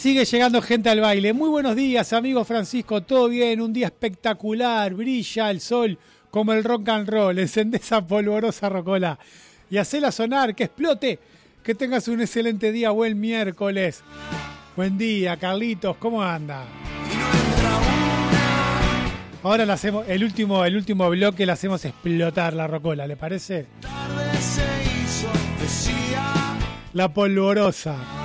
Sigue llegando gente al baile. Muy buenos días, amigo Francisco. ¿Todo bien? Un día espectacular. Brilla el sol como el rock and roll. Encendé esa polvorosa rocola y hacela sonar, que explote. Que tengas un excelente día. Buen miércoles. Buen día, Carlitos. ¿Cómo anda? Ahora le hacemos el último bloque, le hacemos explotar la rocola, ¿le parece? La polvorosa.